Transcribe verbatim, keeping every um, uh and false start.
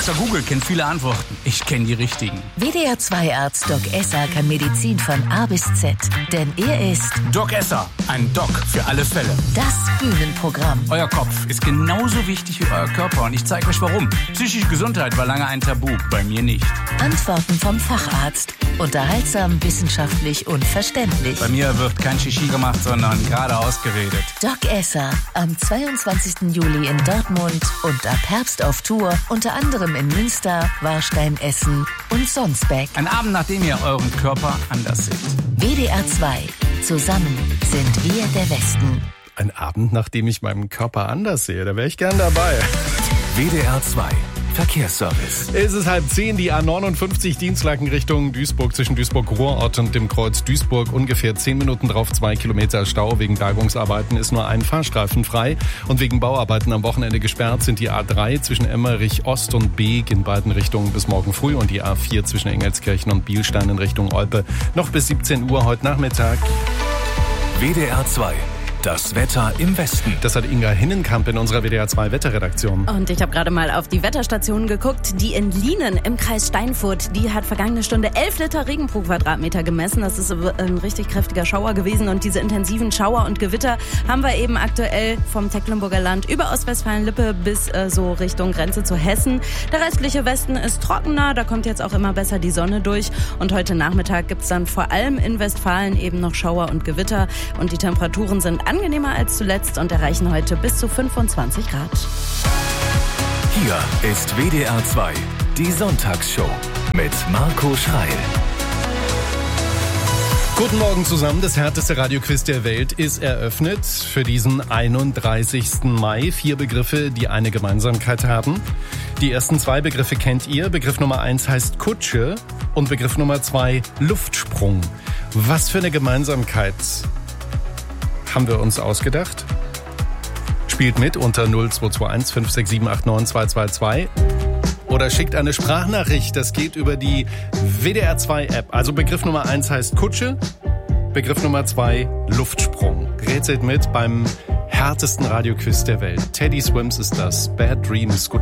Doktor Google kennt viele Antworten. Ich kenne die richtigen. W D R zwei Arzt Doc Esser kann Medizin von A bis Z. Denn er ist Doc Esser, ein Doc für alle Fälle. Das Bühnenprogramm. Euer Kopf ist genauso wichtig wie euer Körper und ich zeige euch warum. Psychische Gesundheit war lange ein Tabu, bei mir nicht. Antworten vom Facharzt. Unterhaltsam, wissenschaftlich und verständlich. Bei mir wird kein Shishi gemacht, sondern geradeaus geredet. Doc Esser, am zweiundzwanzigsten Juli in Dortmund und ab Herbst auf Tour, unter anderem in Münster, Warstein, Essen und Sonsbeck. Ein Abend, nachdem ihr euren Körper anders seht. W D R zwei. Zusammen sind wir der Westen. Ein Abend, nachdem ich meinen Körper anders sehe, da wäre ich gern dabei. W D R zwei. Verkehrsservice. Es ist halb zehn, die A neunundfünfzig Dienstlaken Richtung Duisburg zwischen Duisburg-Ruhrort und dem Kreuz Duisburg. Ungefähr zehn Minuten drauf, zwei Kilometer Stau. Wegen Bergungsarbeiten ist nur ein Fahrstreifen frei. Und wegen Bauarbeiten am Wochenende gesperrt sind die A drei zwischen Emmerich Ost und Beek in beiden Richtungen bis morgen früh und die A vier zwischen Engelskirchen und Bielstein in Richtung Olpe noch bis siebzehn Uhr heute Nachmittag. W D R zwei. Das Wetter im Westen. Das hat Inga Hinnenkamp in unserer W D R zwei Wetterredaktion. Und ich habe gerade mal auf die Wetterstation geguckt. Die in Lienen im Kreis Steinfurt, die hat vergangene Stunde elf Liter Regen pro Quadratmeter gemessen. Das ist ein richtig kräftiger Schauer gewesen. Und diese intensiven Schauer und Gewitter haben wir eben aktuell vom Tecklenburger Land über Ostwestfalen-Lippe bis äh, so Richtung Grenze zu Hessen. Der restliche Westen ist trockener. Da kommt jetzt auch immer besser die Sonne durch. Und heute Nachmittag gibt's dann vor allem in Westfalen eben noch Schauer und Gewitter. Und die Temperaturen sind angenehmer als zuletzt und erreichen heute bis zu fünfundzwanzig Grad. Hier ist W D R zwei, die Sonntagsshow mit Marco Schreil. Guten Morgen zusammen, das härteste Radioquiz der Welt ist eröffnet für diesen einunddreißigsten Mai. Vier Begriffe, die eine Gemeinsamkeit haben. Die ersten zwei Begriffe kennt ihr. Begriff Nummer eins heißt Kutsche und Begriff Nummer zwei Luftsprung. Was für eine Gemeinsamkeit haben wir uns ausgedacht? Spielt mit unter null zwei zwei eins fünf sechs sieben acht neun zwei zwei zwei oder schickt eine Sprachnachricht. Das geht über die W D R zwei App. Also Begriff Nummer eins heißt Kutsche, Begriff Nummer zwei Luftsprung. Rätselt mit beim härtesten Radioquiz der Welt. Teddy Swims ist das. Bad Dreams. Guten